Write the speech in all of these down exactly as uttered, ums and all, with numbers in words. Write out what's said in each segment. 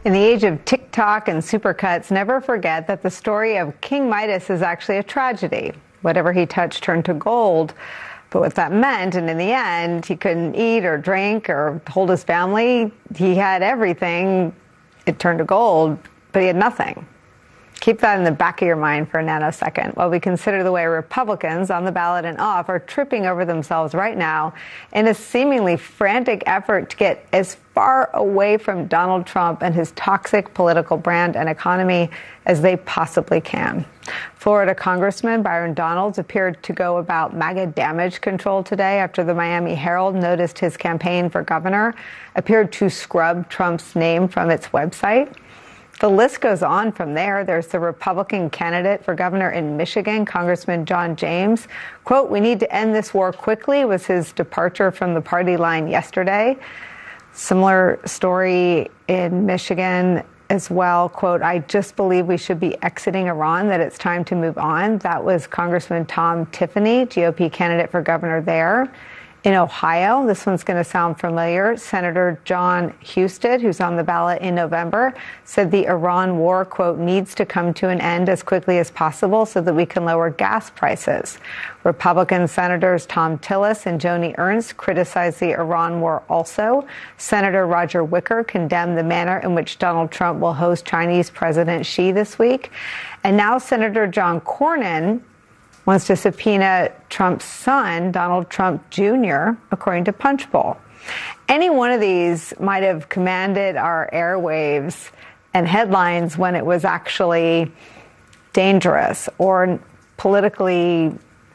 In the age of TikTok and supercuts, never forget that the story of King Midas is actually a tragedy. Whatever he touched turned to gold. But what that meant, and in the end, he couldn't eat or drink or hold his family. He had everything. It turned to gold, but he had nothing. Keep that in the back of your mind for a nanosecond while we consider the way Republicans on the ballot and off are tripping over themselves right now in a seemingly frantic effort to get as far away from Donald Trump and his toxic political brand and economy as they possibly can. Florida Congressman Byron Donalds appeared to go about MAGA damage control today after the Miami Herald noticed his campaign for governor appeared to scrub Trump's name from its website. The list goes on from there. There's the Republican candidate for governor in Michigan, Congressman John James. Quote, "We need to end this war quickly," was his departure from the party line yesterday. Similar story in Michigan as well. Quote, "I just believe we should be exiting Iran, that it's time to move on." That was Congressman Tom Tiffany, G O P candidate for governor there. In Ohio, this one's going to sound familiar. Senator John Husted, who's on the ballot in November, said the Iran war, quote, "needs to come to an end as quickly as possible so that we can lower gas prices." Republican Senators Tom Tillis and Joni Ernst criticized the Iran war also. Senator Roger Wicker condemned the manner in which Donald Trump will host Chinese President Xi this week. And now Senator John Cornyn wants to subpoena Trump's son, Donald Trump Junior, according to Punchbowl. Any one of these might have commanded our airwaves and headlines when it was actually dangerous or politically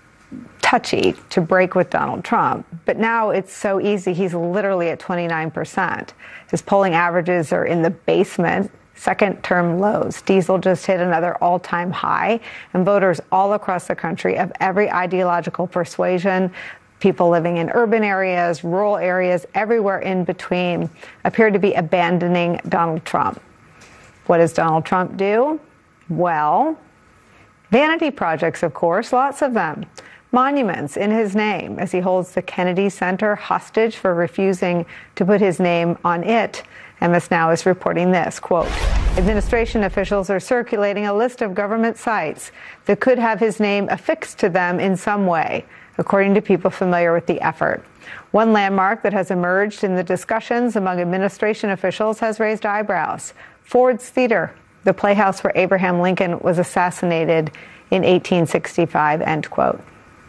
touchy to break with Donald Trump. But now it's so easy. He's literally at twenty-nine percent. His polling averages are in the basement. Second-term lows. Diesel just hit another all-time high, and voters all across the country of every ideological persuasion, people living in urban areas, rural areas, everywhere in between, appear to be abandoning Donald Trump. What does Donald Trump do? Well, vanity projects, of course, lots of them. Monuments in his name as he holds the Kennedy Center hostage for refusing to put his name on it. M S Now is reporting this, quote, "Administration officials are circulating a list of government sites that could have his name affixed to them in some way, according to people familiar with the effort. One landmark that has emerged in the discussions among administration officials has raised eyebrows. Ford's Theater, the playhouse where Abraham Lincoln was assassinated in eighteen sixty-five, end quote.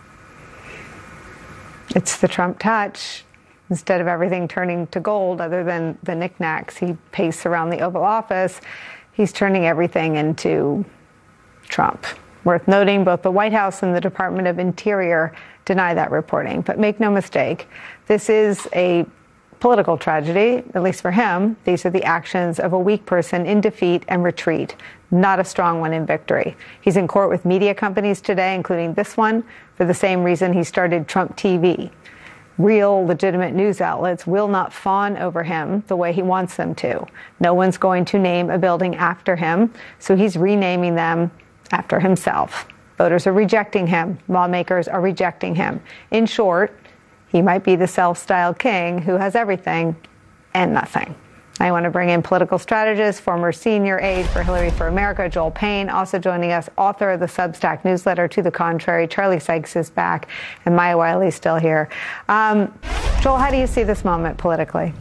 It's the Trump touch. Instead of everything turning to gold, other than the knickknacks he pastes around the Oval Office, he's turning everything into Trump. Worth noting, both the White House and the Department of Interior deny that reporting. But make no mistake, this is a political tragedy, at least for him. These are the actions of a weak person in defeat and retreat, not a strong one in victory. He's in court with media companies today, including this one, for the same reason he started Trump T V. Real, legitimate news outlets will not fawn over him the way he wants them to. No one's going to name a building after him, so he's renaming them after himself. Voters are rejecting him. Lawmakers are rejecting him. In short, he might be the self-styled king who has everything and nothing. I want to bring in political strategist, former senior aide for Hillary for America, Joel Payne. Also joining us, author of the Substack newsletter, To the Contrary. Charlie Sykes is back, and Maya Wiley's still here. Um, Joel, how do you see this moment politically?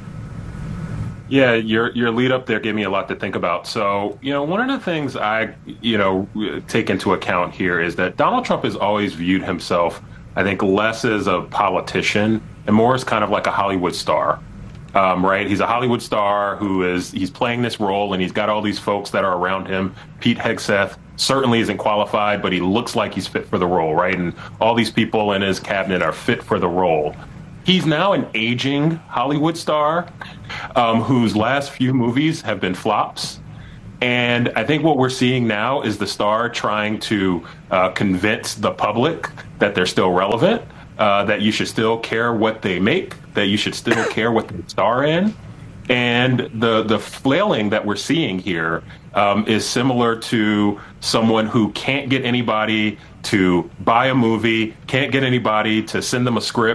Yeah, your your lead up there gave me a lot to think about. So, you know, one of the things I, you know, take into account here is that Donald Trump has always viewed himself, I think, less as a politician and more as kind of like a Hollywood star. Um, right. He's a Hollywood star who is he's playing this role, and he's got all these folks that are around him. Pete Hegseth certainly isn't qualified, but he looks like he's fit for the role. Right. And all these people in his cabinet are fit for the role. He's now an aging Hollywood star um, whose last few movies have been flops. And I think what we're seeing now is the star trying to uh, convince the public that they're still relevant, uh, that you should still care what they make, that you should still care what they star in. And the the flailing that we're seeing here um, is similar to someone who can't get anybody to buy a movie, can't get anybody to send them a script,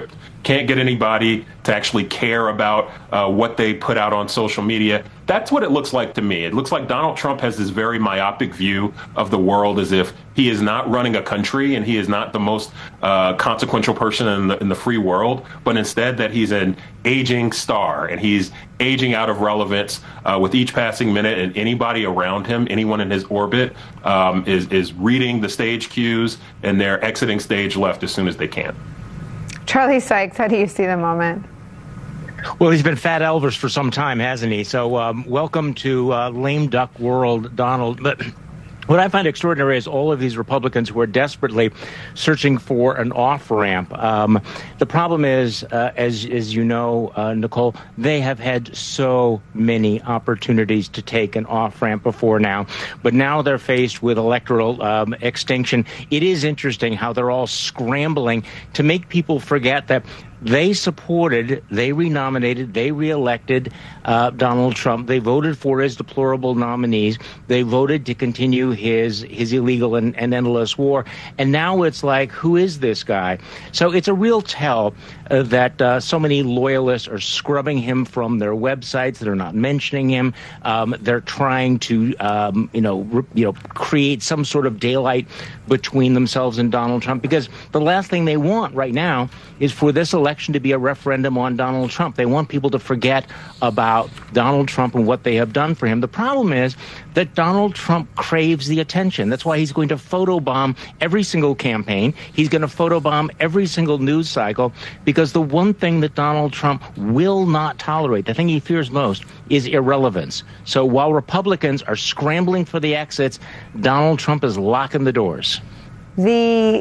can't get anybody to actually care about uh, what they put out on social media. That's what it looks like to me. It looks like Donald Trump has this very myopic view of the world, as if he is not running a country and he is not the most uh, consequential person in the, in the free world, but instead that he's an aging star and he's aging out of relevance uh, with each passing minute, and anybody around him, anyone in his orbit, um, is, is reading the stage cues and they're exiting stage left as soon as they can. Charlie Sykes, how do you see the moment? Well, he's been Fat Elvis for some time, hasn't he? So um, welcome to uh, lame duck world, Donald. But what I find extraordinary is all of these Republicans who are desperately searching for an off-ramp. Um, the problem is, uh, as, as you know, uh, Nicole, they have had so many opportunities to take an off-ramp before now. But now they're faced with electoral um, extinction. It is interesting how they're all scrambling to make people forget that they supported, they renominated, they reelected uh, Donald Trump. They voted for his deplorable nominees. They voted to continue his his illegal and, and endless war. And now it's like, who is this guy? So it's a real tell uh, that uh, so many loyalists are scrubbing him from their websites. They're not mentioning him. Um, they're trying to, um, you know, re- you know, create some sort of daylight between themselves and Donald Trump, because the last thing they want right now is for this election election to be a referendum on Donald Trump. They want people to forget about Donald Trump and what they have done for him. The problem is that Donald Trump craves the attention. That's why he's going to photobomb every single campaign. He's going to photobomb every single news cycle, because the one thing that Donald Trump will not tolerate, the thing he fears most, is irrelevance. So while Republicans are scrambling for the exits, Donald Trump is locking the doors. The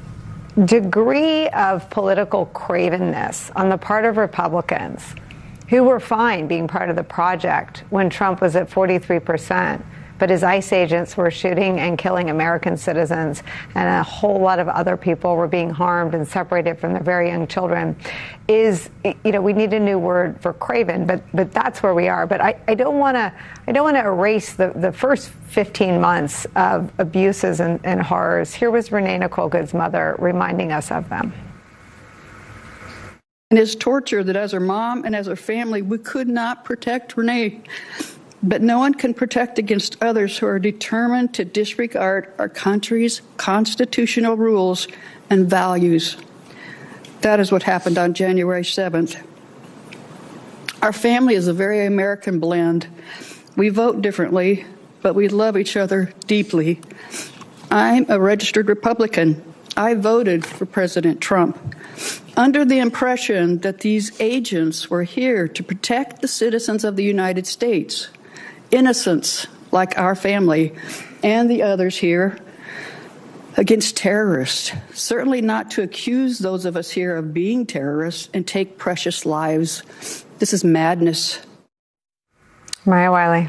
degree of political cravenness on the part of Republicans, who were fine being part of the project when Trump was at forty-three percent, but his ICE agents were shooting and killing American citizens, and a whole lot of other people were being harmed and separated from their very young children, is, you know, we need a new word for craven, but but that's where we are. But I, I don't want to I don't want to erase the, the first fifteen months of abuses and, and horrors. Here was Renee Nicole Good's mother reminding us of them. And it's torture that as her mom and as her family, we could not protect Renee. But no one can protect against others who are determined to disregard our country's constitutional rules and values. That is what happened on January seventh. Our family is a very American blend. We vote differently, but we love each other deeply. I'm a registered Republican. I voted for President Trump under the impression that these agents were here to protect the citizens of the United States, innocents like our family and the others here, against terrorists. Certainly not to accuse those of us here of being terrorists and take precious lives. This is madness. Maya Wiley.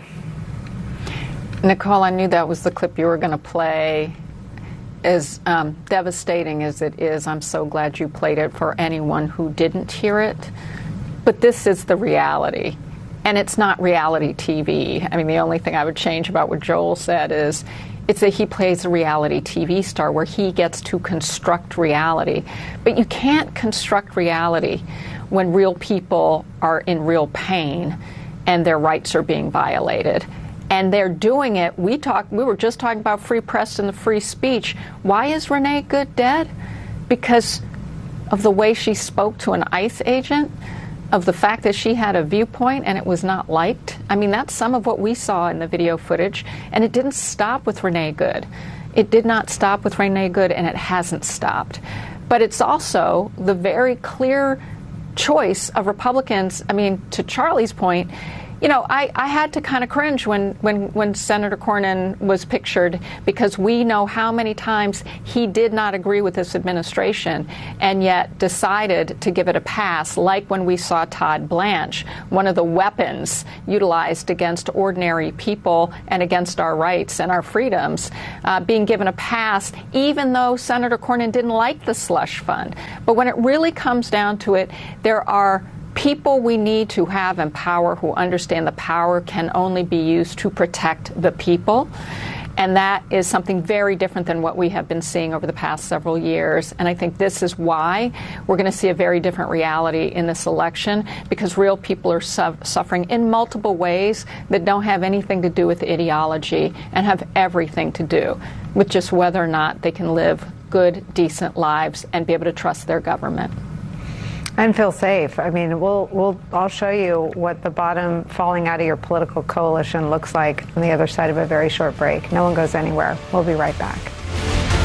Nicole, I knew that was the clip you were going to play. As um, devastating as it is, I'm so glad you played it for anyone who didn't hear it. But this is the reality. And it's not reality T V. I mean, the only thing I would change about what Joel said is it's that he plays a reality T V star where he gets to construct reality. But you can't construct reality when real people are in real pain and their rights are being violated. And they're doing it. We talk, we were just talking about free press and the free speech. Why is Renee Good dead? Because of the way she spoke to an ICE agent, of the fact that she had a viewpoint and it was not liked. I mean, that's some of what we saw in the video footage. And it didn't stop with Renee Good. It did not stop with Renee Good, and it hasn't stopped. But it's also the very clear choice of Republicans. I mean, to Charlie's point, you know, I, I had to kind of cringe when, when, when Senator Cornyn was pictured, because we know how many times he did not agree with this administration and yet decided to give it a pass, like when we saw Todd Blanche, one of the weapons utilized against ordinary people and against our rights and our freedoms, uh, being given a pass, even though Senator Cornyn didn't like the slush fund. But when it really comes down to it, there are people we need to have in power who understand the power can only be used to protect the people. And that is something very different than what we have been seeing over the past several years. And I think this is why we're going to see a very different reality in this election, because real people are su- suffering in multiple ways that don't have anything to do with ideology and have everything to do with just whether or not they can live good, decent lives and be able to trust their government. And feel safe. I mean, we'll, we'll, I'll show you what the bottom falling out of your political coalition looks like on the other side of a very short break. No one goes anywhere. We'll be right back.